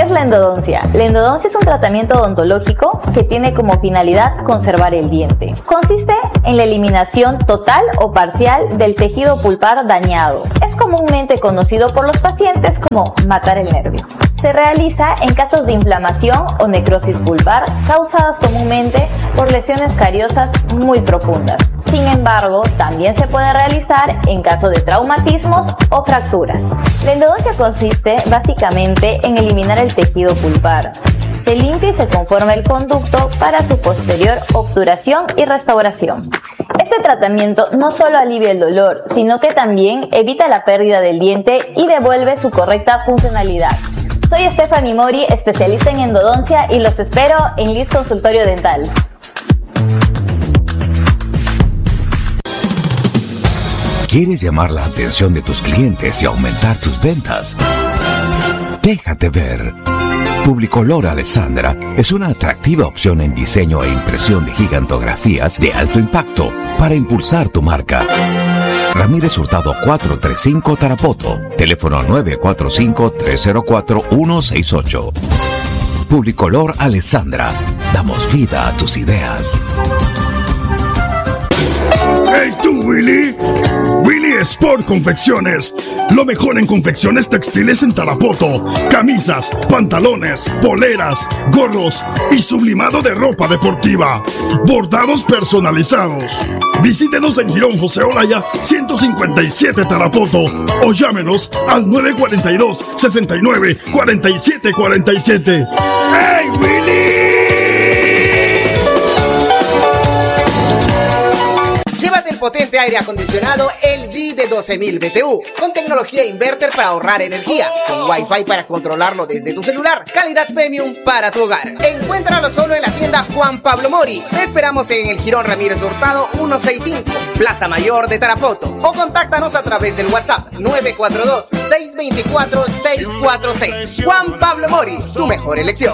¿Qué es la endodoncia? La endodoncia es un tratamiento odontológico que tiene como finalidad conservar el diente. Consiste en la eliminación total o parcial del tejido pulpar dañado. Es comúnmente conocido por los pacientes como matar el nervio. Se realiza en casos de inflamación o necrosis pulpar causadas comúnmente por lesiones cariosas muy profundas. Sin embargo, también se puede realizar en caso de traumatismos o fracturas. La endodoncia consiste básicamente en eliminar el tejido pulpar. Se limpia y se conforma el conducto para su posterior obturación y restauración. Este tratamiento no solo alivia el dolor, sino que también evita la pérdida del diente y devuelve su correcta funcionalidad. Soy Stephanie Mori, especialista en endodoncia, y los espero en Liz Consultorio Dental. ¿Quieres llamar la atención de tus clientes y aumentar tus ventas? Déjate ver. Publicolor Alessandra es una atractiva opción en diseño e impresión de gigantografías de alto impacto para impulsar tu marca. Ramírez Hurtado 435 Tarapoto. Teléfono 945-304-168. Publicolor Alessandra. Damos vida a tus ideas. ¡Hey tú, Willy! Willy Sport Confecciones. Lo mejor en confecciones textiles en Tarapoto. Camisas, pantalones, poleras, gorros y sublimado de ropa deportiva. Bordados personalizados. Visítenos en Girón José Olaya 157 Tarapoto o llámenos al 942-69-4747. ¡Hey, Willy! Llévate el potente aire acondicionado LG de 12.000 BTU con tecnología inverter para ahorrar energía, con Wi-Fi para controlarlo desde tu celular, calidad premium para tu hogar. Encuéntralo solo en la tienda Juan Pablo Mori. Te esperamos en el Jirón Ramírez Hurtado 165, Plaza Mayor de Tarapoto, o contáctanos a través del WhatsApp 942-624-646. Juan Pablo Mori, tu mejor elección.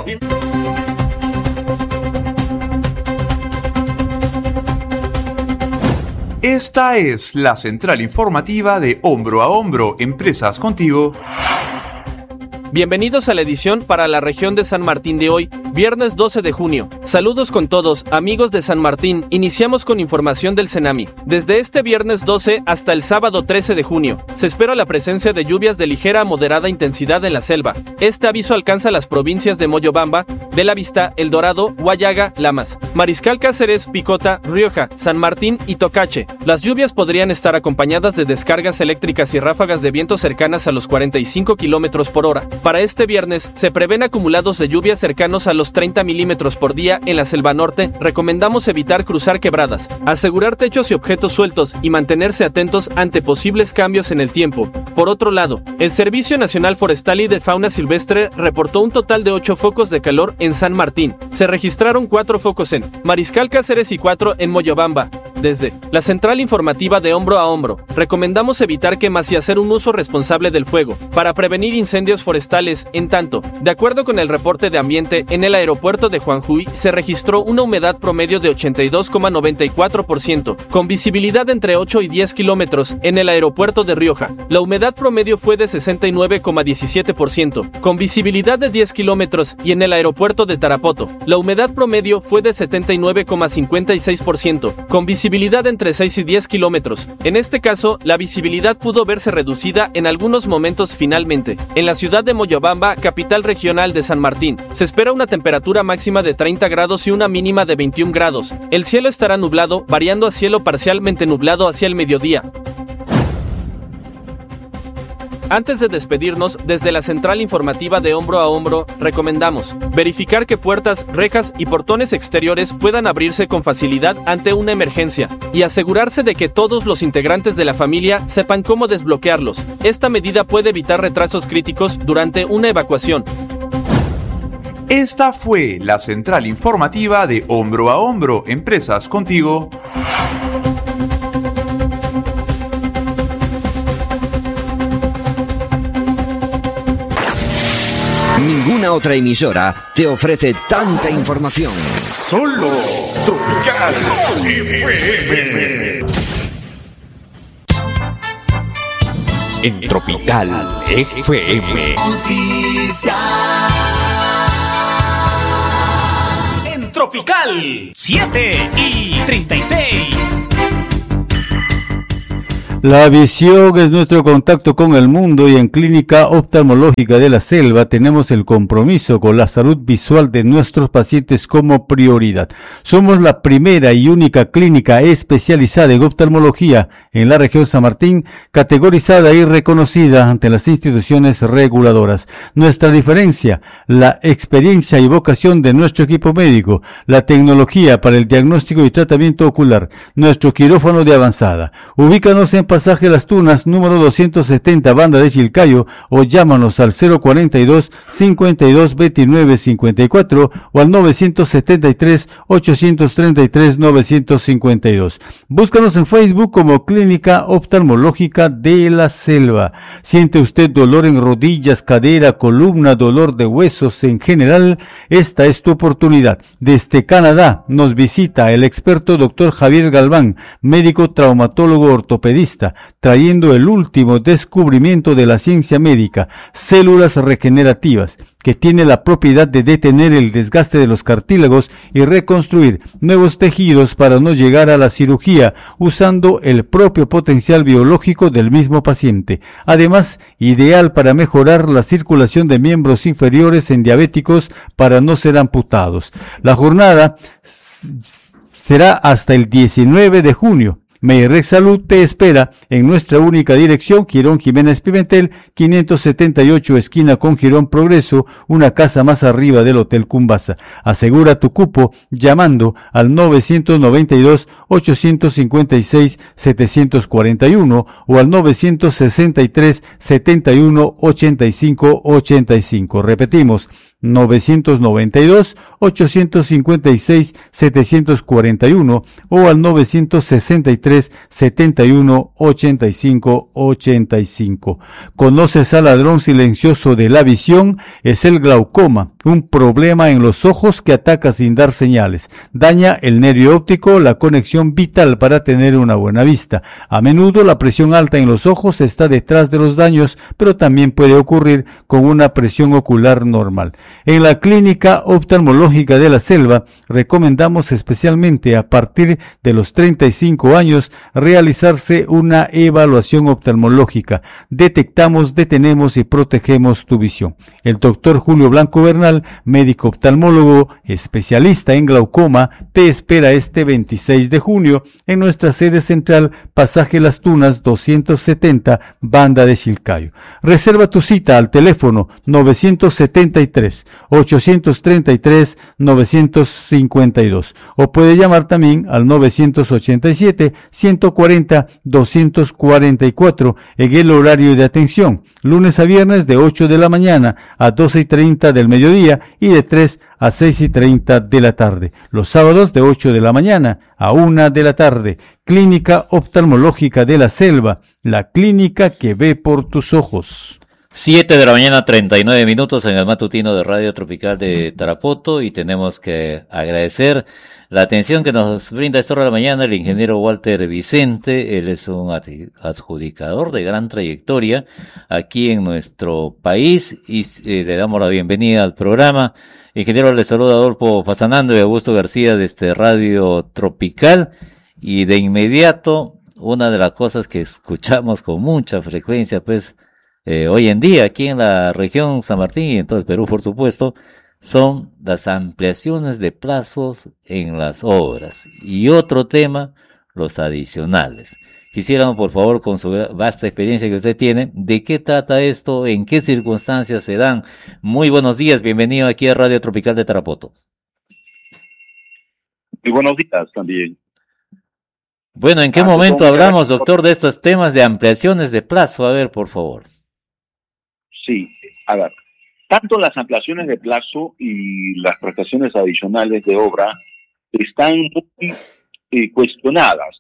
Esta es la central informativa de Hombro a Hombro, Empresas Contigo. Bienvenidos a la edición para la región de San Martín de hoy, viernes 12 de junio. Saludos con todos, amigos de San Martín. Iniciamos con información del Cenami. Desde este viernes 12 hasta el sábado 13 de junio, se espera la presencia de lluvias de ligera a moderada intensidad en la selva. Este aviso alcanza las provincias de Moyobamba, de La Vista, El Dorado, Huallaga, Lamas, Mariscal Cáceres, Picota, Rioja, San Martín y Tocache. Las lluvias podrían estar acompañadas de descargas eléctricas y ráfagas de viento cercanas a los 45 km por hora. Para este viernes, se prevén acumulados de lluvia cercanos a los 30 milímetros por día en la selva norte. Recomendamos evitar cruzar quebradas, asegurar techos y objetos sueltos y mantenerse atentos ante posibles cambios en el tiempo. Por otro lado, el Servicio Nacional Forestal y de Fauna Silvestre reportó un total de 8 focos de calor en San Martín. Se registraron 4 focos en Mariscal Cáceres y 4 en Moyobamba. Desde la central informativa de Hombro a Hombro, recomendamos evitar quemas y hacer un uso responsable del fuego para prevenir incendios forestales. En tanto, de acuerdo con el reporte de ambiente, en el aeropuerto de Juanjuy se registró una humedad promedio de 82,94%, con visibilidad entre 8 y 10 kilómetros. En el aeropuerto de Rioja, la humedad promedio fue de 69,17%, con visibilidad de 10 kilómetros, y en el aeropuerto de Tarapoto, la humedad promedio fue de 79,56%, con visibilidad entre 6 y 10 kilómetros. En este caso, la visibilidad pudo verse reducida en algunos momentos. Finalmente, en la ciudad de Moyobamba, capital regional de San Martín, se espera una temperatura máxima de 30 grados y una mínima de 21 grados. El cielo estará nublado, variando a cielo parcialmente nublado hacia el mediodía. Antes de despedirnos, desde la central informativa de Hombro a Hombro, recomendamos verificar que puertas, rejas y portones exteriores puedan abrirse con facilidad ante una emergencia y asegurarse de que todos los integrantes de la familia sepan cómo desbloquearlos. Esta medida puede evitar retrasos críticos durante una evacuación. Esta fue la central informativa de Hombro a Hombro, Empresas Contigo. Ninguna otra emisora te ofrece tanta información. Solo Tropical FM. En Tropical FM. Noticias. Tropical 7:36. La visión es nuestro contacto con el mundo y en Clínica Oftalmológica de la Selva tenemos el compromiso con la salud visual de nuestros pacientes como prioridad. Somos la primera y única clínica especializada en oftalmología en la región San Martín, categorizada y reconocida ante las instituciones reguladoras. Nuestra diferencia, la experiencia y vocación de nuestro equipo médico, la tecnología para el diagnóstico y tratamiento ocular, nuestro quirófano de avanzada. Ubícanos en Pasaje Las Tunas, número 270, Banda de Chilcayo, o llámanos al 042 52 29 54 o al 973 833 952. Búscanos en Facebook como Clínica Oftalmológica de la Selva. ¿Siente usted dolor en rodillas, cadera, columna, dolor de huesos en general? Esta es tu oportunidad. Desde Canadá nos visita el experto Dr. Javier Galván, médico traumatólogo ortopedista, trayendo el último descubrimiento de la ciencia médica, células regenerativas, que tiene la propiedad de detener el desgaste de los cartílagos y reconstruir nuevos tejidos para no llegar a la cirugía, usando el propio potencial biológico del mismo paciente. Además, ideal para mejorar la circulación de miembros inferiores en diabéticos para no ser amputados. La jornada será hasta el 19 de junio. Meirrex Salud te espera en nuestra única dirección, Girón Jiménez Pimentel, 578, esquina con Girón Progreso, una casa más arriba del Hotel Cumbasa. Asegura tu cupo llamando al 992-856-741 o al 963-71-85-85. Repetimos, 992-856-741 o al 963-71-85-85. ¿Conoces al ladrón silencioso de la visión? Es el glaucoma, un problema en los ojos que ataca sin dar señales. Daña el nervio óptico, la conexión vital para tener una buena vista. A menudo la presión alta en los ojos está detrás de los daños, pero también puede ocurrir con una presión ocular normal. En la Clínica Oftalmológica de la Selva recomendamos especialmente a partir de los 35 años realizarse una evaluación oftalmológica. Detectamos, detenemos y protegemos tu visión. El doctor Julio Blanco Bernal, médico oftalmólogo, especialista en glaucoma, te espera este 26 de junio en nuestra sede central, Pasaje Las Tunas 270, Banda de Chilcayo. Reserva tu cita al teléfono 973-833-952 o puede llamar también al 987-140-244 en el horario de atención, lunes a viernes de 8 de la mañana a 12:30 del mediodía y de 3 a 6:30 de la tarde. Los sábados de 8 de la mañana a 1 de la tarde. Clínica Oftalmológica de la Selva, la clínica que ve por tus ojos. 7 de la mañana, 39 minutos en el matutino de Radio Tropical de Tarapoto, y tenemos que agradecer la atención que nos brinda a esta hora de la mañana el ingeniero Walter Vicente. Él es un adjudicador de gran trayectoria aquí en nuestro país y le damos la bienvenida al programa. Ingeniero, le saluda Adolfo Fasanando y Augusto García desde Radio Tropical, y de inmediato una de las cosas que escuchamos con mucha frecuencia pues hoy en día aquí en la región San Martín y en todo el Perú, por supuesto, son las ampliaciones de plazos en las obras. Y otro tema, los adicionales. Quisiéramos, por favor, con su vasta experiencia que usted tiene, ¿de qué trata esto? ¿En qué circunstancias se dan? Muy buenos días, bienvenido aquí a Radio Tropical de Tarapoto. Muy buenos días también. Bueno, ¿en qué momento hablamos, doctor, de estos temas de ampliaciones de plazo? A ver, por favor. Sí, a ver, tanto las ampliaciones de plazo y las prestaciones adicionales de obra están muy cuestionadas.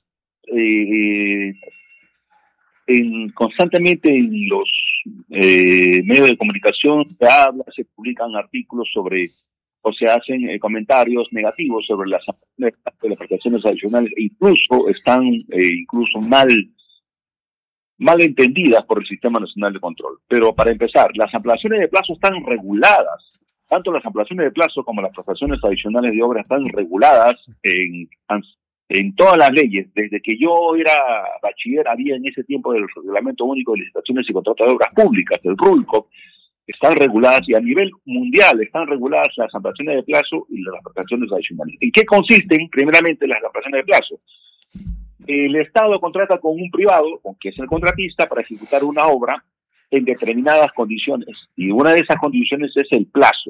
Constantemente en los medios de comunicación se publican artículos sobre, o se hacen comentarios negativos sobre las prestaciones adicionales, e incluso están incluso mal entendidas por el Sistema Nacional de Control. Pero para empezar, las ampliaciones de plazo están reguladas tanto las ampliaciones de plazo como las prestaciones adicionales de obra están reguladas en todas las leyes. Desde que yo era bachiller había en ese tiempo el Reglamento Único de Licitaciones y Contratos de Obras Públicas, el RULCO. Están reguladas, y a nivel mundial están reguladas las ampliaciones de plazo y las prestaciones adicionales. ¿En qué consisten primeramente las ampliaciones de plazo? El Estado contrata con un privado, que es el contratista, para ejecutar una obra en determinadas condiciones, y una de esas condiciones es el plazo.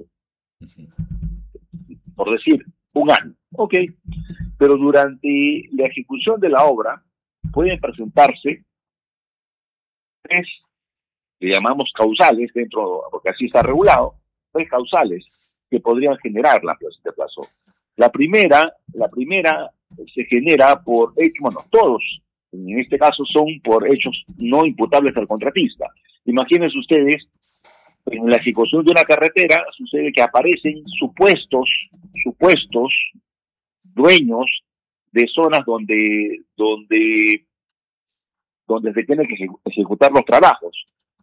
Por decir, 1 año. Ok, pero durante la ejecución de la obra pueden presentarse 3, que llamamos causales dentro, porque así está regulado, 3 causales que podrían generar la ampliación de plazo. La primera se genera por hechos, bueno, todos en este caso son por hechos no imputables al contratista. Imagínense ustedes, en la ejecución de una carretera sucede que aparecen supuestos dueños de zonas donde se tienen que ejecutar los trabajos,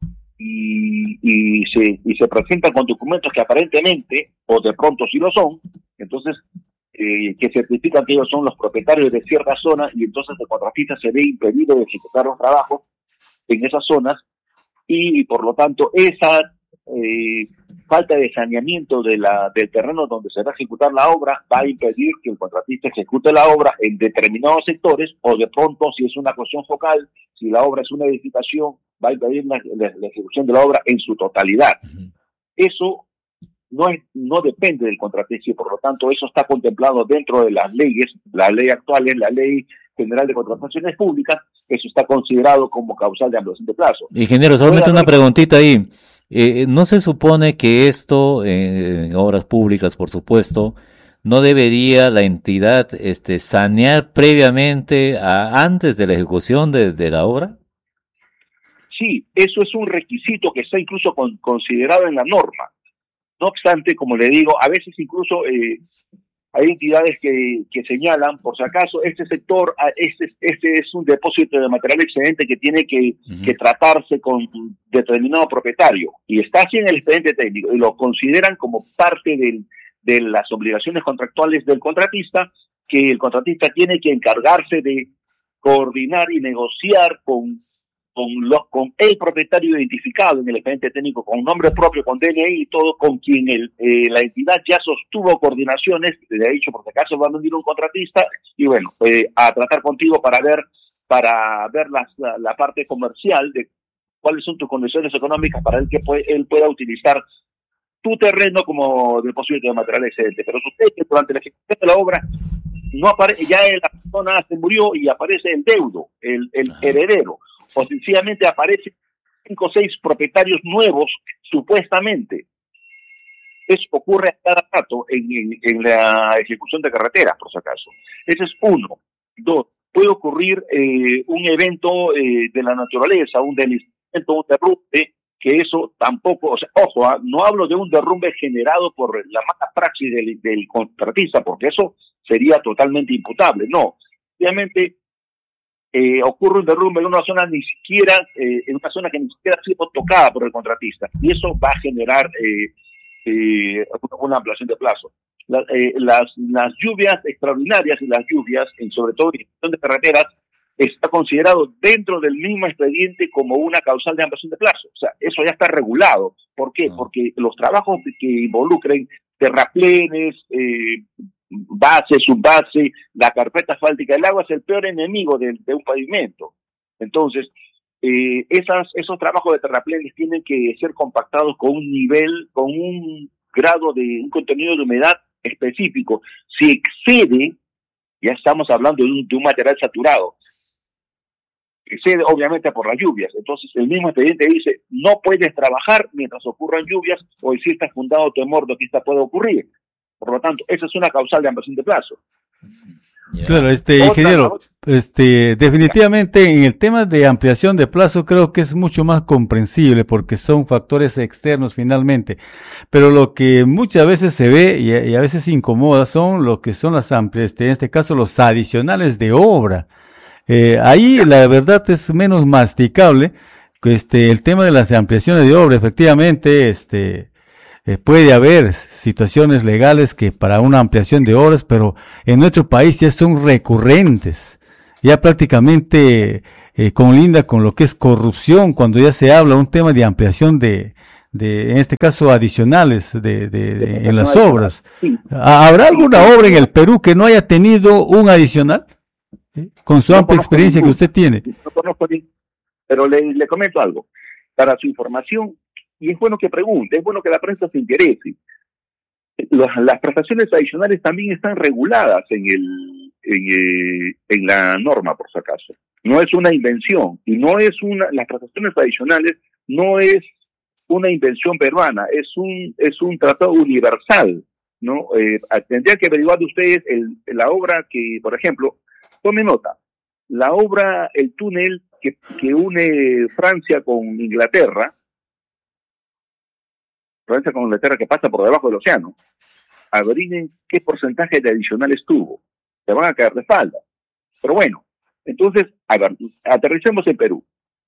y se presentan con documentos que aparentemente, o de pronto sí lo son, entonces que certifican que ellos son los propietarios de cierta zona, y entonces el contratista se ve impedido de ejecutar los trabajos en esas zonas, y por lo tanto esa falta de saneamiento del terreno donde se va a ejecutar la obra va a impedir que el contratista ejecute la obra en determinados sectores, o de pronto, si es una cuestión focal, si la obra es una edificación, va a impedir la ejecución de la obra en su totalidad. Eso no depende del contratista, y por lo tanto eso está contemplado dentro de las leyes. La ley actual es la Ley General de Contrataciones Públicas. Eso está considerado como causal de ampliación de plazo. Ingeniero, solamente una preguntita ahí. ¿No se supone que esto, en obras públicas, por supuesto, no debería la entidad sanear previamente antes de la ejecución de la obra? Sí, eso es un requisito que está incluso considerado en la norma. No obstante, como le digo, a veces incluso hay entidades que señalan, por si acaso, este sector, este es un depósito de material excedente que tiene que tratarse con determinado propietario, y está así en el expediente técnico, y lo consideran como parte de las obligaciones contractuales del contratista, que el contratista tiene que encargarse de coordinar y negociar con el propietario identificado en el expediente técnico, con nombre propio, con DNI y todo, con quien la entidad ya sostuvo coordinaciones. Le ha dicho, por si acaso va a venir un contratista, y bueno, a tratar contigo para ver la parte comercial de cuáles son tus condiciones económicas para él pueda utilizar tu terreno como depósito de material excedente. Pero sucede que durante la ejecución de la obra no aparece, ya la persona se murió y aparece el deudo, el heredero, o sencillamente aparecen 5 o 6 propietarios nuevos, supuestamente. Eso ocurre a cada rato en la ejecución de carreteras, por si acaso. Ese es 1. 2, puede ocurrir un evento de la naturaleza, un deslizamiento, un derrumbe, que eso tampoco, o sea, ojo, no hablo de un derrumbe generado por la mala praxis del contratista, porque eso sería totalmente imputable. No, obviamente ocurre un derrumbe en una zona en una zona que ni siquiera ha sido tocada por el contratista, y eso va a generar una ampliación de plazo. Las lluvias extraordinarias y las lluvias, sobre todo en gestión de carreteras, está considerado dentro del mismo expediente como una causal de ampliación de plazo. O sea, eso ya está regulado. ¿Por qué? Porque los trabajos que involucren terraplenes, base, subbase, la carpeta asfáltica del agua es el peor enemigo de un pavimento. Entonces, esos trabajos de terraplenes tienen que ser compactados con un grado un contenido de humedad específico. Si excede, ya estamos hablando de un material saturado. Excede obviamente por las lluvias. Entonces el mismo expediente dice, no puedes trabajar mientras ocurran lluvias, o exista fundado temor de que esta pueda ocurrir. Por lo tanto, esa es una causal de ampliación de plazo. Claro, ingeniero, definitivamente en el tema de ampliación de plazo creo que es mucho más comprensible porque son factores externos finalmente, pero lo que muchas veces se ve y a veces incomoda son lo que son las amplias, en este caso los adicionales de obra. Ahí la verdad es menos masticable, el tema de las ampliaciones de obra, efectivamente, puede haber situaciones legales que para una ampliación de obras, pero en nuestro país ya son recurrentes, ya prácticamente conlinda con lo que es corrupción cuando ya se habla un tema de ampliación de en este caso adicionales en las obras. Sí. ¿Habrá alguna obra en el Perú que no haya tenido un adicional? Con su amplia experiencia que usted tiene. No conozco, pero le comento algo. Para su información, y es bueno que pregunte, es bueno que la prensa se interese. Las prestaciones adicionales también están reguladas en la norma, por si acaso. No es una invención, y las prestaciones adicionales no es una invención peruana, es un tratado universal, ¿no? Tendría que averiguar de ustedes la obra que, por ejemplo, tome nota, la obra, el túnel que une Francia con Inglaterra, que pasa por debajo del océano, averigüen qué porcentaje de adicionales tuvo. Se van a caer de espalda. Pero bueno, entonces, a ver, aterricemos en Perú.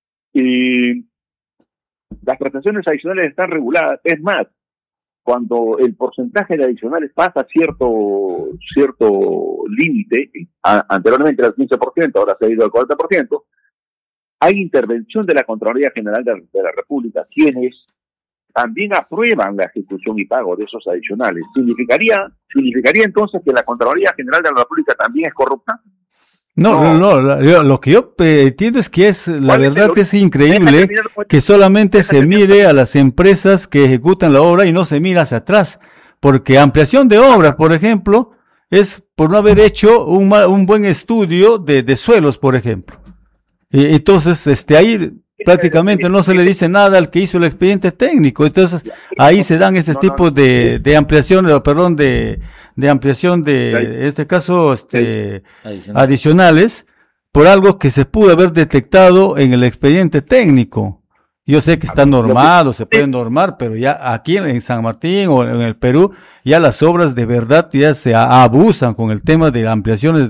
Las prestaciones adicionales están reguladas. Es más, cuando el porcentaje de adicionales pasa cierto límite, anteriormente era el 15%, ahora se ha ido al 40%, hay intervención de la Contraloría General de la República, quienes también aprueban la ejecución y pago de esos adicionales. ¿Significaría entonces que la Contraloría General de la República también es corrupta? No, lo que yo entiendo es que la verdad es increíble que solamente se mire a las empresas que ejecutan la obra y no se mira hacia atrás, porque ampliación de obras, por ejemplo, es por no haber hecho un buen estudio de suelos, por ejemplo. Entonces, ahí prácticamente no se le dice nada al que hizo el expediente técnico. Entonces, ahí se dan este tipo de ampliación, de ampliación de este caso, adicionales, por algo que se pudo haber detectado en el expediente técnico. Yo sé que está normado, se puede normar, pero ya aquí en San Martín o en el Perú, ya las obras de verdad ya se abusan con el tema de ampliaciones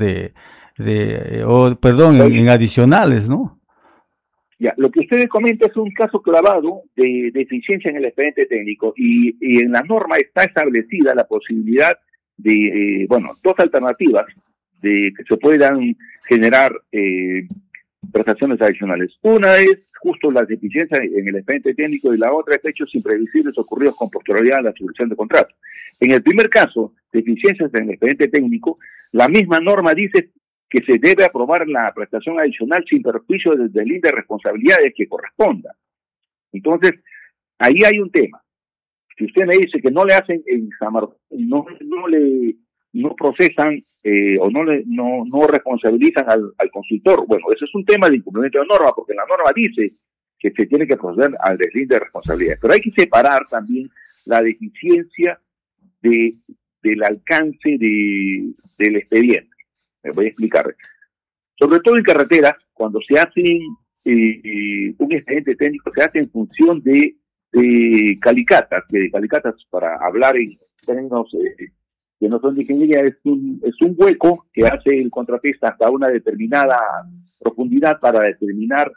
en adicionales, ¿no? Ya, lo que usted comenta es un caso clavado de deficiencia en el expediente técnico y en la norma está establecida la posibilidad de, dos alternativas de que se puedan generar prestaciones adicionales. Una es justo las deficiencias en el expediente técnico y la otra es hechos imprevisibles ocurridos con posterioridad a la suscripción de contrato. En el primer caso, deficiencias en el expediente técnico, la misma norma dice que se debe aprobar la prestación adicional sin perjuicio del delito de responsabilidades que corresponda. Entonces, ahí hay un tema. Si usted me dice que no le hacen en San Martín, no procesan o no responsabilizan al consultor, bueno, eso es un tema de incumplimiento de norma, porque la norma dice que se tiene que proceder al deslinde de responsabilidades. Pero hay que separar también la deficiencia del alcance del expediente. Me voy a explicar. Sobre todo en carreteras, cuando se hace un expediente técnico, se hace en función de calicatas, para hablar en términos que no son de ingeniería, es un hueco que hace el contratista hasta una determinada profundidad para determinar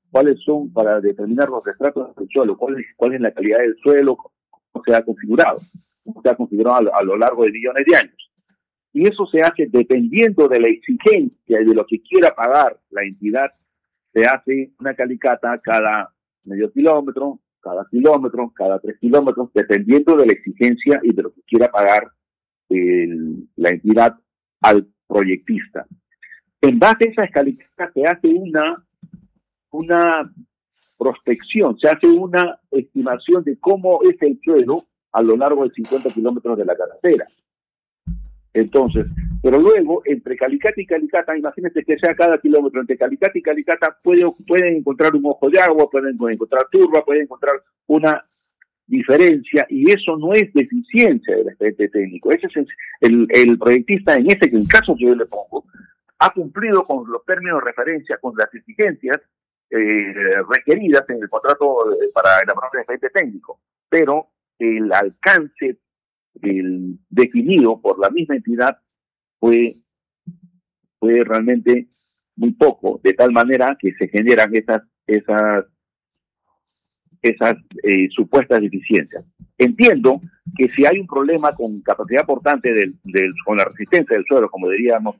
los estratos del suelo, cuál es la calidad del suelo, cómo se ha configurado a lo largo de millones de años. Y eso se hace dependiendo de la exigencia y de lo que quiera pagar la entidad. Se hace una calicata cada medio kilómetro, cada kilómetro, cada 3 kilómetros, dependiendo de la exigencia y de lo que quiera pagar la entidad al proyectista. En base a esas calicatas se hace una prospección, se hace una estimación de cómo es el suelo a lo largo de 50 kilómetros de la carretera. Entonces, pero luego, entre calicata y calicata, imagínense que sea cada kilómetro, entre calicata y calicata pueden encontrar un ojo de agua, pueden encontrar turba, pueden encontrar una diferencia, y eso no es deficiencia del expediente técnico. Ese es el proyectista, en el caso que yo le pongo, ha cumplido con los términos de referencia, con las exigencias requeridas en el contrato para elaborar el expediente técnico, pero el alcance definido por la misma entidad fue realmente muy poco, de tal manera que se generan esas esas supuestas deficiencias. Entiendo que si hay un problema con capacidad portante con la resistencia del suelo, como diríamos,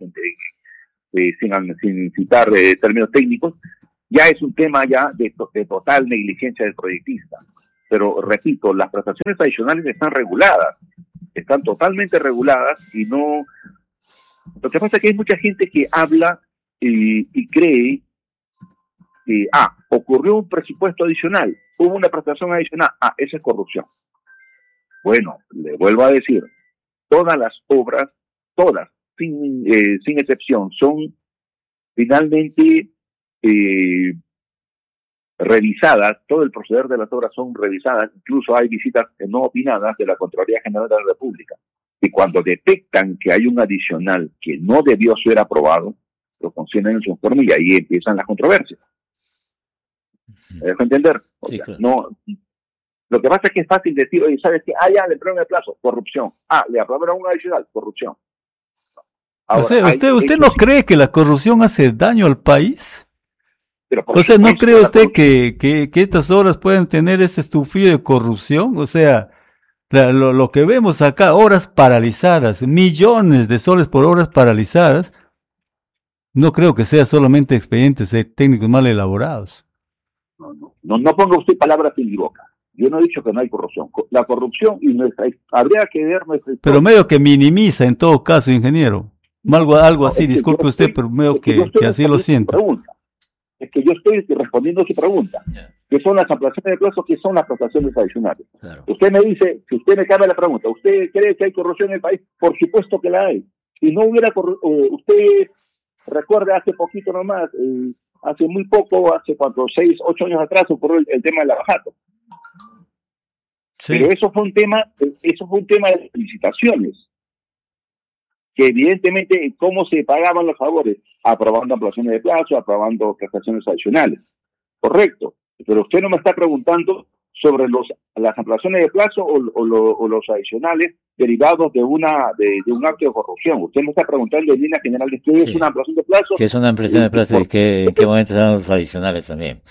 sin citar términos técnicos, ya es un tema ya de total negligencia del proyectista. Pero repito, las prestaciones adicionales están reguladas, están totalmente reguladas y no... Lo que pasa es que hay mucha gente que habla y cree que, ocurrió un presupuesto adicional, hubo una prestación adicional, esa es corrupción. Bueno, le vuelvo a decir, todas las obras, todas, sin excepción, son finalmente revisadas, todo el proceder de las obras son revisadas, incluso hay visitas no opinadas de la Contraloría General de la República. Y cuando detectan que hay un adicional que no debió ser aprobado, lo consignan en su informe y ahí empiezan las controversias. ¿Me dejo entender? Sí, sea, claro. No, lo que pasa es que es fácil decir, oye, ¿sabes qué? Ya, le aprobaron el plazo, corrupción. Le aprobaron un adicional, corrupción. Ahora, ¿usted no cree que la corrupción hace daño al país? O sea, ¿no cree usted que estas obras pueden tener ese estufillo de corrupción? O sea, lo que vemos acá, horas paralizadas, millones de soles por horas paralizadas, no creo que sea solamente expedientes técnicos mal elaborados. No ponga usted palabras en mi boca. Yo no he dicho que no hay corrupción. La corrupción habría que ver nuestra historia. Pero medio que minimiza en todo caso, ingeniero. Algo así, disculpe usted, pero medio que así lo siento. Es que yo estoy respondiendo a su pregunta. ¿Qué son las ampliaciones de plazo? ¿Qué son las prestaciones adicionales? Claro. Usted me dice, si usted me cambia la pregunta, ¿usted cree que hay corrupción en el país? Por supuesto que la hay. Si no hubiera usted recuerda hace poquito nomás, hace muy poco, hace 6, 8 años atrás ocurrió el tema del abajato. Sí. Pero eso fue un tema de licitaciones. Que evidentemente, ¿cómo se pagaban los favores? Aprobando ampliaciones de plazo, aprobando prestaciones adicionales. Correcto. Pero usted no me está preguntando sobre las ampliaciones de plazo o los adicionales derivados de un acto de corrupción. Usted me está preguntando en línea general de qué es una ampliación de plazo. ¿Qué es una ampliación de plazo y en qué momento se dan los adicionales también?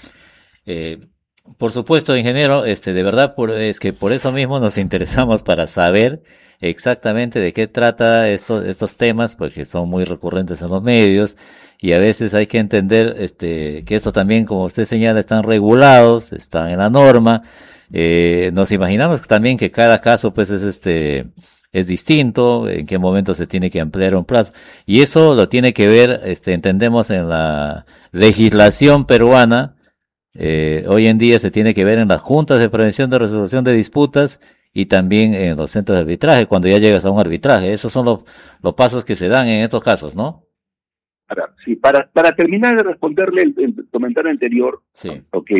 Por supuesto, ingeniero, de verdad es que por eso mismo nos interesamos para saber exactamente de qué trata estos temas, porque son muy recurrentes en los medios y a veces hay que entender que esto también, como usted señala, están regulados, están en la norma. Nos imaginamos también que cada caso pues es distinto, en qué momento se tiene que ampliar un plazo, y eso lo tiene que ver, entendemos, en la legislación peruana. Hoy en día se tiene que ver en las juntas de prevención de resolución de disputas y también en los centros de arbitraje, cuando ya llegas a un arbitraje. Esos son los pasos que se dan en estos casos, ¿no? Sí, para terminar de responderle el comentario anterior, sí. Ok.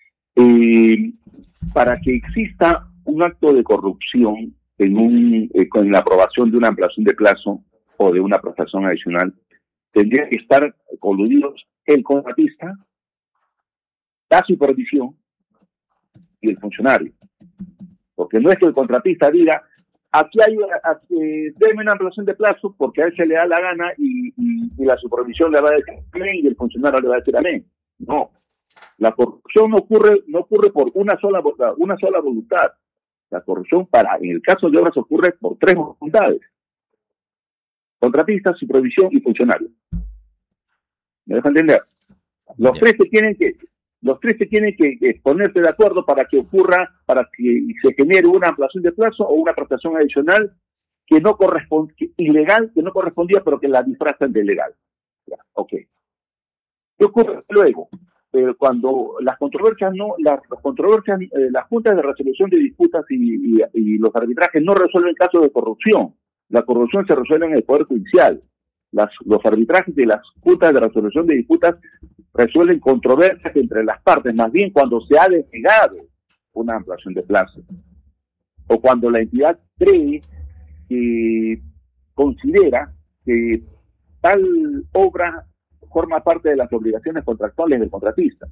Para que exista un acto de corrupción con la aprobación de una ampliación de plazo o de una prestación adicional, tendría que estar coludidos el contratista, la supervisión y el funcionario. Porque no es que el contratista diga, aquí déme una ampliación de plazo porque a él se le da la gana y la supervisión le va a decir amén y el funcionario le va a decir amén. No. La corrupción no ocurre por una sola voluntad. La corrupción en el caso de obras ocurre por 3 voluntades: contratista, supervisión y funcionario. ¿Me dejo entender? Los tres se tienen que ponerse de acuerdo para que se genere una ampliación de plazo o una prestación adicional ilegal, que no correspondía, pero que la disfrazan de legal. Ya, ok. ¿Qué ocurre luego? Cuando las controversias, las juntas de resolución de disputas y los arbitrajes no resuelven casos de corrupción. La corrupción se resuelve en el Poder Judicial. Los arbitrajes de las juntas de resolución de disputas resuelven controversias entre las partes, más bien cuando se ha denegado una ampliación de plazo o cuando la entidad considera que tal obra forma parte de las obligaciones contractuales del contratista.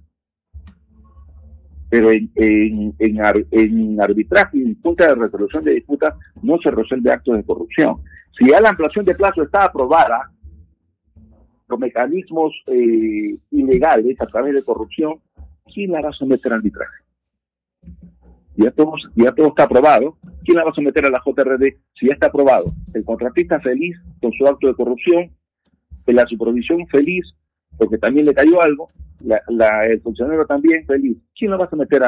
Pero en arbitraje y en junta de resolución de disputas no se resuelve actos de corrupción. Si ya la ampliación de plazo está aprobada, los mecanismos ilegales a través de corrupción, ¿quién la hará someter a arbitraje? Ya todo está aprobado. ¿Quién la va a someter a la JRD si ya está aprobado? El contratista feliz con su acto de corrupción, la supervisión feliz porque también le cayó algo, el funcionario también feliz. ¿Quién la va a someter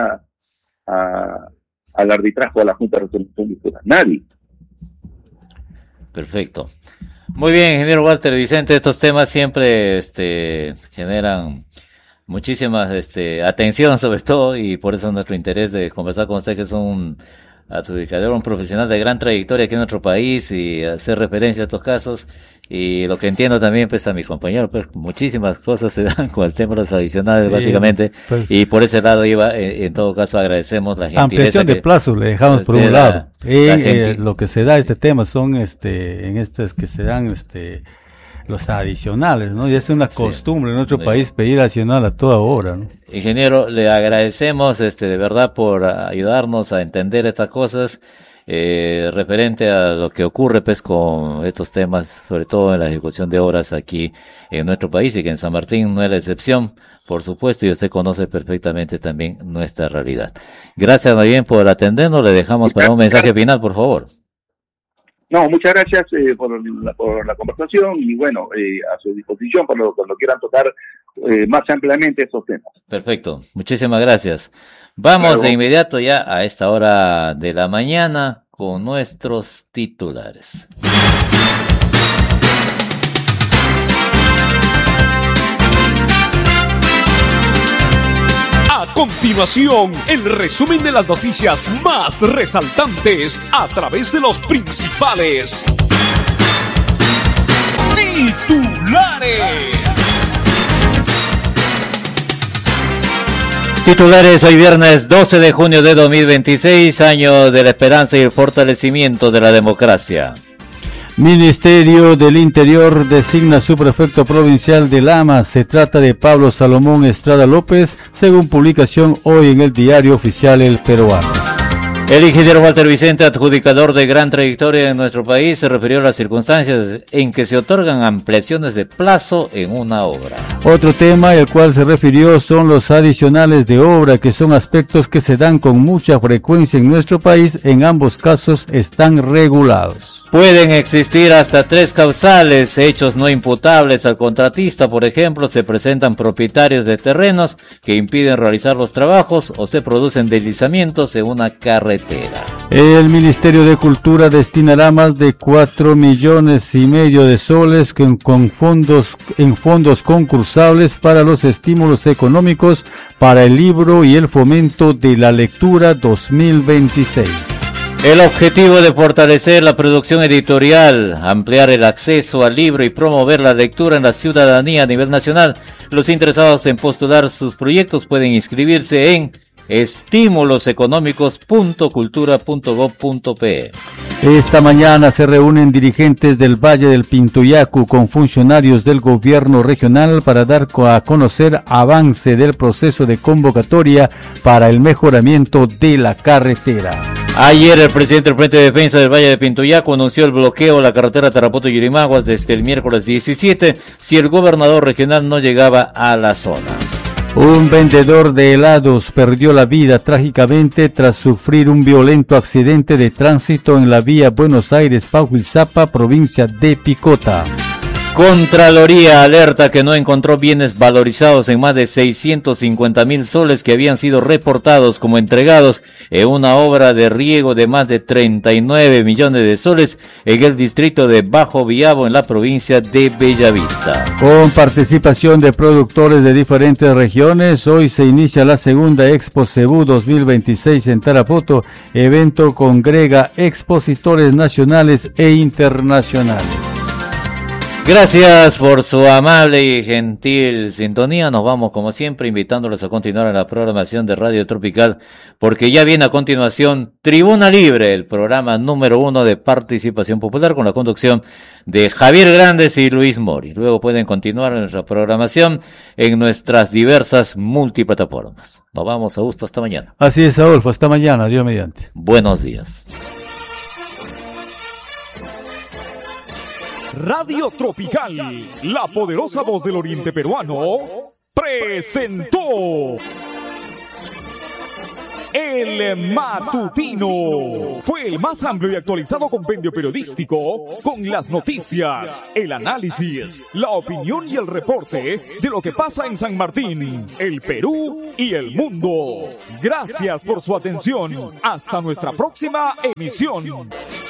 al arbitraje o a la Junta de Resolución de Disputas? Nadie. Perfecto. Muy bien, ingeniero Walter Vicente, estos temas siempre generan muchísimas atención sobre todo, y por eso nuestro interés de conversar con usted, que es un adjudicador, un profesional de gran trayectoria aquí en nuestro país, y hacer referencia a estos casos. Y lo que entiendo también, pues, a mi compañero, pues, muchísimas cosas se dan con el tema de los adicionales, sí, básicamente, pues, y por ese lado iba, en todo caso, agradecemos la gentileza. Ampliación de plazo le dejamos por un lado. Lo que se da este tema son, que se dan, los adicionales, ¿no? Y es una costumbre en nuestro país pedir adicional a toda hora, ¿no? Ingeniero, le agradecemos, de verdad, por ayudarnos a entender estas cosas, referente a lo que ocurre, pues, con estos temas, sobre todo en la ejecución de obras aquí en nuestro país, y que en San Martín no es la excepción, por supuesto, y usted conoce perfectamente también nuestra realidad. Gracias, más bien, por atendernos. Le dejamos para un mensaje final, por favor. No, muchas gracias por la conversación, y bueno, a su disposición cuando quieran tocar más ampliamente estos temas. Perfecto, muchísimas gracias. Vamos de inmediato ya a esta hora de la mañana con nuestros titulares. A continuación, el resumen de las noticias más resaltantes a través de los principales titulares. Titulares hoy viernes 12 de junio de 2026, año de la esperanza y el fortalecimiento de la democracia. Ministerio del Interior designa su prefecto provincial de Lama. Se trata de Pablo Salomón Estrada López, según publicación hoy en el diario oficial El Peruano. El ingeniero Walter Vicente, adjudicador de gran trayectoria en nuestro país, se refirió a las circunstancias en que se otorgan ampliaciones de plazo en una obra. Otro tema al cual se refirió son los adicionales de obra, que son aspectos que se dan con mucha frecuencia en nuestro país. En ambos casos están regulados. Pueden existir hasta 3 causales, hechos no imputables al contratista. Por ejemplo, se presentan propietarios de terrenos que impiden realizar los trabajos o se producen deslizamientos en una carretera. El Ministerio de Cultura destinará más de 4,5 millones de soles en fondos concursables para los estímulos económicos para el libro y el fomento de la lectura 2026. El objetivo de fortalecer la producción editorial, ampliar el acceso al libro y promover la lectura en la ciudadanía a nivel nacional. Los interesados en postular sus proyectos pueden inscribirse en estimuloseconómicos.cultura.gov.pe. Esta mañana se reúnen dirigentes del Valle del Pintuyacu con funcionarios del gobierno regional para dar a conocer avance del proceso de convocatoria para el mejoramiento de la carretera. Ayer el presidente del Frente de Defensa del Valle de Pintuyacu anunció el bloqueo a la carretera Tarapoto-Yurimaguas desde el miércoles 17 si el gobernador regional no llegaba a la zona. Un vendedor de helados perdió la vida trágicamente tras sufrir un violento accidente de tránsito en la vía Buenos Aires-Pauquilzapa, provincia de Picota. Contraloría alerta que no encontró bienes valorizados en más de 650,000 soles que habían sido reportados como entregados en una obra de riego de más de 39 millones de soles en el distrito de Bajo Viabo, en la provincia de Bellavista. Con participación de productores de diferentes regiones, hoy se inicia la segunda Expo Cebú 2026 en Tarapoto. Evento congrega expositores nacionales e internacionales. Gracias por su amable y gentil sintonía. Nos vamos, como siempre, invitándoles a continuar en la programación de Radio Tropical, porque ya viene a continuación Tribuna Libre, el programa número 1 de participación popular, con la conducción de Javier Grandes y Luis Mori. Luego pueden continuar en nuestra programación en nuestras diversas multiplataformas. Nos vamos, Augusto, hasta mañana. Así es, Adolfo, hasta mañana, Dios mediante. Buenos días. Radio Tropical, la poderosa voz del oriente peruano, presentó El Matutino. Fue el más amplio y actualizado compendio periodístico con las noticias, el análisis, la opinión y el reporte de lo que pasa en San Martín, el Perú y el mundo. Gracias por su atención. Hasta nuestra próxima emisión.